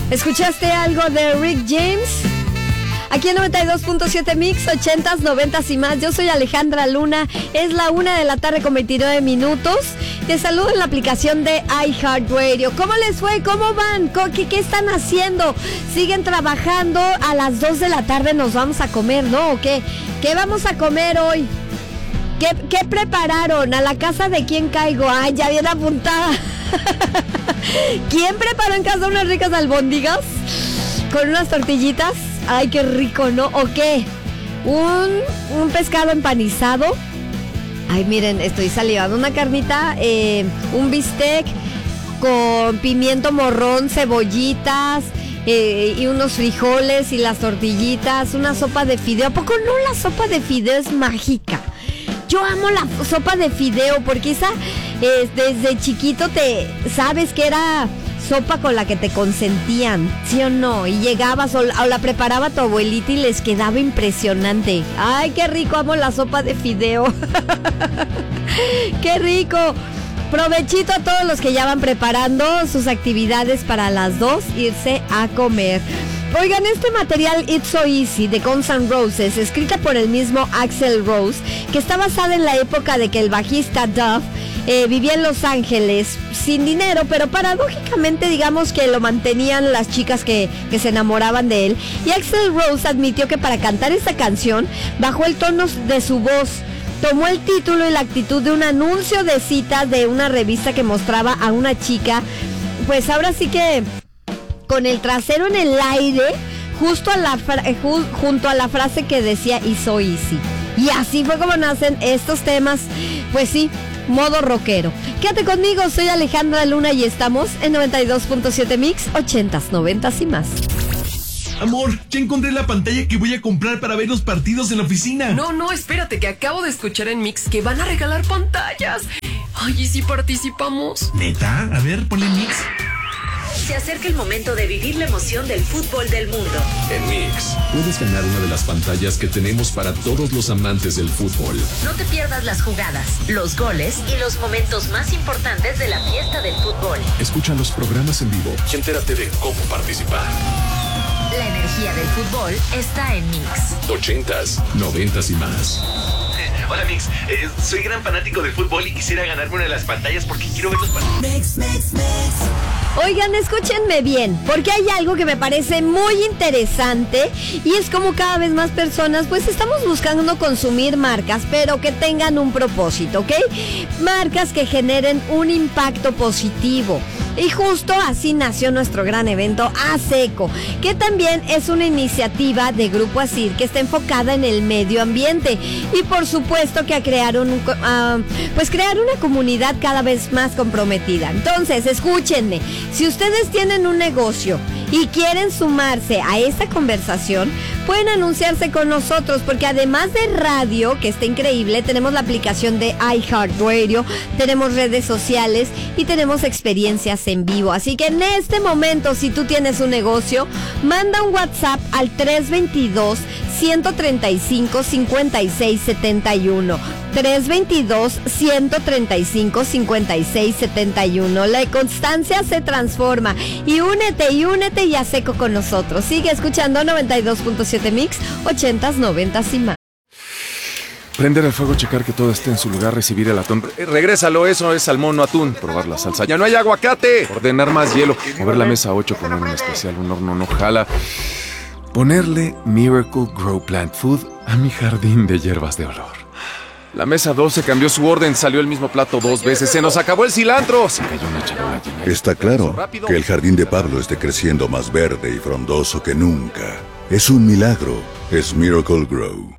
¿Escuchaste algo de Rick James? Aquí en 92.7 Mix, 80s, 90s y más. Yo soy Alejandra Luna. Es la 1:00 con 29 minutos. Te saludo en la aplicación de iHeartRadio. ¿Cómo les fue? ¿Cómo van? ¿Qué están haciendo? ¿Siguen trabajando? A las 2:00 nos vamos a comer, ¿no? ¿O qué? ¿Qué vamos a comer hoy? ¿Qué prepararon? ¿A la casa de quién caigo? Ay, ya viene apuntada. ¿Quién preparó en casa unas ricas albóndigas? Con unas tortillitas. Ay, qué rico, ¿no? ¿O qué? Un pescado empanizado. Ay, miren, estoy salivando. Una carnita, un bistec con pimiento morrón, cebollitas y unos frijoles y las tortillitas. Una sopa de fideo. ¿A poco no la sopa de fideo es mágica? Yo amo la sopa de fideo porque esa desde chiquito sabes que era sopa con la que te consentían, ¿sí o no? Y llegabas o la preparaba tu abuelita y les quedaba impresionante. ¡Ay, qué rico! Amo la sopa de fideo. ¡Qué rico! Provechito a todos los que ya van preparando sus actividades para las 2 irse a comer. Oigan, este material It's So Easy de Guns N' Roses, escrita por el mismo Axl Rose, que está basada en la época de que el bajista Duff vivía en Los Ángeles sin dinero, pero paradójicamente digamos que lo mantenían las chicas que se enamoraban de él. Y Axl Rose admitió que para cantar esta canción bajó el tono de su voz. Tomó el título y la actitud de un anuncio de citas de una revista que mostraba a una chica, pues ahora sí que con el trasero en el aire, junto a la frase que decía It's So Easy. Y así fue como nacen estos temas, pues sí, modo rockero. Quédate conmigo, soy Alejandra Luna y estamos en 92.7 Mix, 80s, 90s y más. Amor, ya encontré la pantalla que voy a comprar para ver los partidos en la oficina. No, espérate, que acabo de escuchar en Mix que van a regalar pantallas. Ay, ¿y si participamos? ¿Neta? A ver, ponle Mix. Se acerca el momento de vivir la emoción del fútbol del mundo. En Mix, puedes ganar una de las pantallas que tenemos para todos los amantes del fútbol. No te pierdas las jugadas, los goles y los momentos más importantes de la fiesta del fútbol. Escucha los programas en vivo y entérate de cómo participar. La energía del fútbol está en Mix. 80s, 90s y más. Hola Mix, soy gran fanático del fútbol y quisiera ganarme una de las pantallas porque quiero ver los partidos. Mix. Oigan, escúchenme bien, porque hay algo que me parece muy interesante y es como cada vez más personas pues estamos buscando consumir marcas, pero que tengan un propósito, ¿ok? Marcas que generen un impacto positivo. Y justo así nació nuestro gran evento ASECO, que también es una iniciativa de Grupo ASIR que está enfocada en el medio ambiente y por supuesto que crearon una comunidad cada vez más comprometida. Entonces, escúchenme, si ustedes tienen un negocio y quieren sumarse a esta conversación, pueden anunciarse con nosotros, porque además de radio, que está increíble, tenemos la aplicación de iHeartRadio, tenemos redes sociales y tenemos experiencias en vivo. Así que en este momento, si tú tienes un negocio, manda un WhatsApp al 322-135-5671. 322-135-5671. La constancia se transforma. Y únete y ASECO con nosotros. Sigue escuchando 92.7 Mix, 80s, 90s y más. Prender el fuego, checar que todo esté en su lugar, recibir el atún. Regrésalo, eso es salmón, no atún. Probar la salsa. ¡Ya no hay aguacate! Ordenar más hielo. Mover la mesa 8, poner un especial, un horno no jala. Ponerle Miracle Grow Plant Food a mi jardín de hierbas de olor. La mesa 12 cambió su orden, salió el mismo plato 2 veces. ¡Se nos acabó el cilantro! Se cayó una charola llena. Está claro que el jardín de Pablo esté creciendo más verde y frondoso que nunca. Es un milagro. Es Miracle Grow.